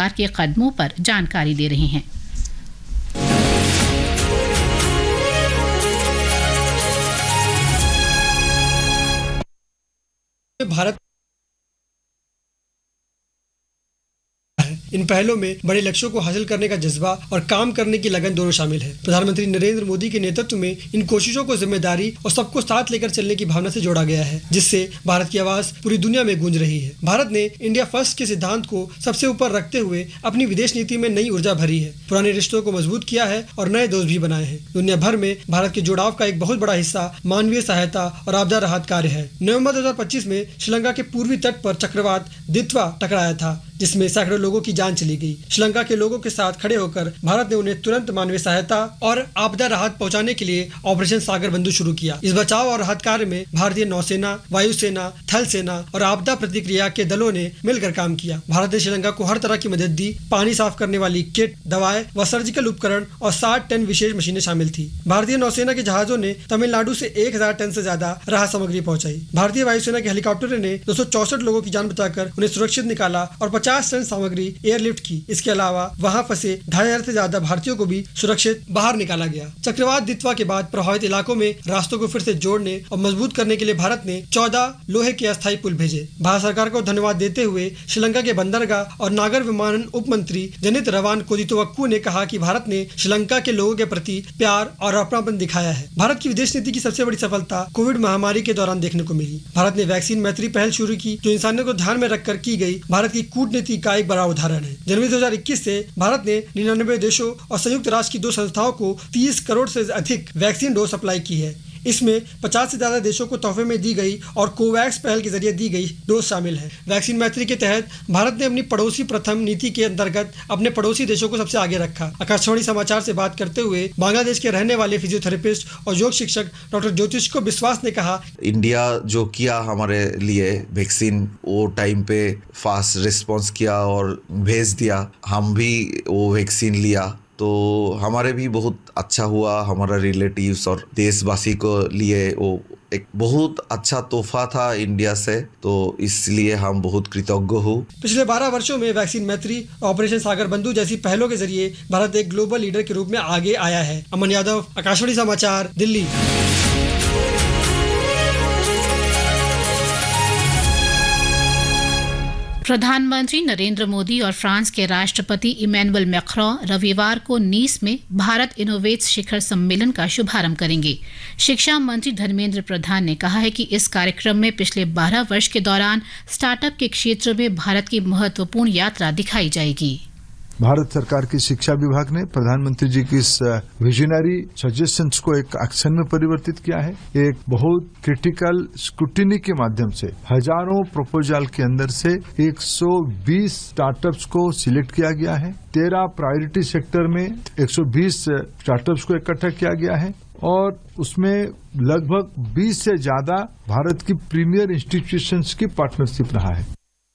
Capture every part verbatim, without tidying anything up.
सरकार के कदमों पर जानकारी दे रहे हैं। भारत इन पहलों में बड़े लक्ष्यों को हासिल करने का जज्बा और काम करने की लगन दोनों शामिल है। प्रधानमंत्री नरेंद्र मोदी के नेतृत्व में इन कोशिशों को जिम्मेदारी और सबको साथ लेकर चलने की भावना से जोड़ा गया है, जिससे भारत की आवाज पूरी दुनिया में गूंज रही है। भारत ने इंडिया फर्स्ट के सिद्धांत को सबसे ऊपर रखते हुए अपनी विदेश नीति में नई ऊर्जा भरी है, पुराने रिश्तों को मजबूत किया है और नए दोस्त भी बनाए हैं। दुनिया भर में भारत के जुड़ाव का एक बहुत बड़ा हिस्सा मानवीय सहायता और आपदा राहत कार्य है। नवंबर दो हजार पच्चीस में श्रीलंका के पूर्वी तट पर चक्रवात दित्वा टकराया था, जिसमें सैकड़ों लोगों की जान चली गई। श्रीलंका के लोगों के साथ खड़े होकर भारत ने उन्हें तुरंत मानवीय सहायता और आपदा राहत पहुंचाने के लिए ऑपरेशन सागर बंधु शुरू किया। इस बचाव और राहत कार्य में भारतीय नौसेना, वायुसेना, थल सेना और आपदा प्रतिक्रिया के दलों ने मिलकर काम किया। भारत ने श्रीलंका को हर तरह की मदद दी। पानी साफ करने वाली किट, दवाएं व सर्जिकल उपकरण और साठ टन विशेष मशीनें शामिल थी। भारतीय नौसेना के जहाजों ने तमिलनाडु से एक हजार टन से ज्यादा राहत सामग्री पहुंचाई। भारतीय वायुसेना के हेलीकॉप्टरों ने दो सौ चौसठ लोगों की जान बचाकर उन्हें सुरक्षित निकाला और पचास टन सामग्री एयरलिफ्ट की। इसके अलावा वहां फंसे ढाई हजार से ज्यादा भारतीयों को भी सुरक्षित बाहर निकाला गया। चक्रवात दित्वा के बाद प्रभावित इलाकों में रास्तों को फिर से जोड़ने और मजबूत करने के लिए भारत ने चौदह लोहे के अस्थायी पुल भेजे। भारत सरकार को धन्यवाद देते हुए श्रीलंका के बंदरगाह और नागर विमानन उप मंत्री जनित रवान कोदितोवक्कू ने कहा कि भारत ने श्रीलंका के लोगों के प्रति प्यार और अपनापन दिखाया है। भारत की विदेश नीति की सबसे बड़ी सफलता कोविड महामारी के दौरान देखने को मिली। भारत ने वैक्सीन मैत्री पहल शुरू की, जो इंसानियत को ध्यान में रखकर की गई भारत की कूटनीति का एक बड़ा उदाहरण है। जनवरी दो हजार इक्कीस से भारत ने निन्यानवे देशों और संयुक्त राष्ट्र की दो संस्थाओं को तीस करोड़ से अधिक वैक्सीन डोज सप्लाई की है। इसमें पचास से ज्यादा देशों को तोहफे में दी गई और कोवैक्स पहल के जरिए दी गई डोज शामिल है। वैक्सीन मैत्री के तहत भारत ने अपनी पड़ोसी प्रथम नीति के अंतर्गत अपने पड़ोसी देशों को सबसे आगे रखा। आकाशवाणी समाचार से बात करते हुए बांग्लादेश के रहने वाले फिजियोथेरेपिस्ट और योग शिक्षक डॉक्टर ज्योतिष को विश्वास ने कहा, इंडिया जो किया हमारे लिए वैक्सीन, वो टाइम पे फास्ट रिस्पॉन्स किया और भेज दिया। हम भी वो वैक्सीन लिया तो हमारे भी बहुत अच्छा हुआ। हमारा रिलेटिव्स और देशवासी को लिए वो एक बहुत अच्छा तोहफा था इंडिया से, तो इसलिए हम बहुत कृतज्ञ हूँ। पिछले बारह वर्षों में वैक्सीन मैत्री, ऑपरेशन सागर बंधु जैसी पहलों के जरिए भारत एक ग्लोबल लीडर के रूप में आगे आया है। अमन यादव, आकाशवाणी समाचार, दिल्ली। प्रधानमंत्री नरेंद्र मोदी और फ्रांस के राष्ट्रपति इमैनुअल मैक्रों रविवार को नीस में भारत इनोवेट्स शिखर सम्मेलन का शुभारंभ करेंगे। शिक्षा मंत्री धर्मेंद्र प्रधान ने कहा है कि इस कार्यक्रम में पिछले बारह वर्ष के दौरान स्टार्टअप के क्षेत्र में भारत की महत्वपूर्ण यात्रा दिखाई जाएगी। भारत सरकार की शिक्षा विभाग ने प्रधानमंत्री जी की इस विजनरी सजेशंस को एक एक्शन में परिवर्तित किया है। एक बहुत क्रिटिकल स्क्रूटिनी के माध्यम से हजारों प्रपोजल के अंदर से एक सौ बीस स्टार्टअप्स को सिलेक्ट किया गया है। तेरह प्रायोरिटी सेक्टर में एक सौ बीस स्टार्टअप्स को इकट्ठा किया गया है और उसमें लगभग बीस से ज्यादा भारत की प्रीमियर इंस्टीट्यूशंस की पार्टनरशिप रहा है।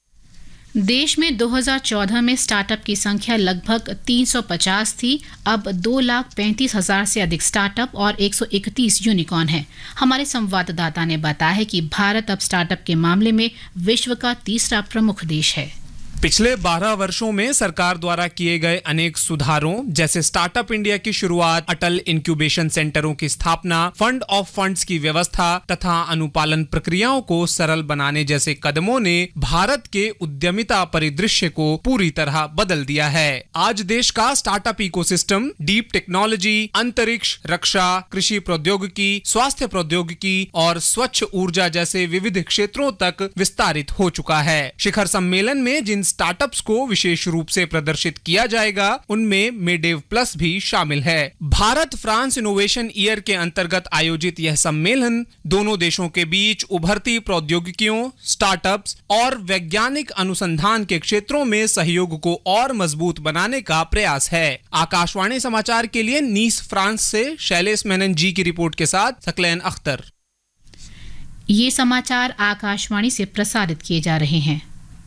देश में दो हज़ार चौदह में स्टार्टअप की संख्या लगभग तीन सौ पचास थी। अब दो लाख पैंतीस हजार से अधिक स्टार्टअप और एक सौ इकतीस यूनिकॉर्न हैं। हमारे संवाददाता ने बताया है कि भारत अब स्टार्टअप के मामले में विश्व का तीसरा प्रमुख देश है। पिछले बारह वर्षों में सरकार द्वारा किए गए अनेक सुधारों जैसे स्टार्टअप इंडिया की शुरुआत, अटल इंक्यूबेशन सेंटरों की स्थापना, फंड ऑफ फंड्स की व्यवस्था तथा अनुपालन प्रक्रियाओं को सरल बनाने जैसे कदमों ने भारत के उद्यमिता परिदृश्य को पूरी तरह बदल दिया है। आज देश का स्टार्टअप इकोसिस्टम डीप टेक्नोलॉजी, अंतरिक्ष, रक्षा, कृषि प्रौद्योगिकी, स्वास्थ्य प्रौद्योगिकी और स्वच्छ ऊर्जा जैसे विविध क्षेत्रों तक विस्तारित हो चुका है। शिखर सम्मेलन में जिन स्टार्टअप्स को विशेष रूप से प्रदर्शित किया जाएगा उनमें मेडेव प्लस भी शामिल है। भारत फ्रांस इनोवेशन ईयर के अंतर्गत आयोजित यह सम्मेलन दोनों देशों के बीच उभरती प्रौद्योगिकियों, स्टार्टअप्स और वैज्ञानिक अनुसंधान के क्षेत्रों में सहयोग को और मजबूत बनाने का प्रयास है। आकाशवाणी समाचार के लिए नीस फ्रांस से शैलेश मेनन जी की रिपोर्ट के साथ सकलैन अख्तर। ये समाचार आकाशवाणी से प्रसारित किए जा रहे हैं।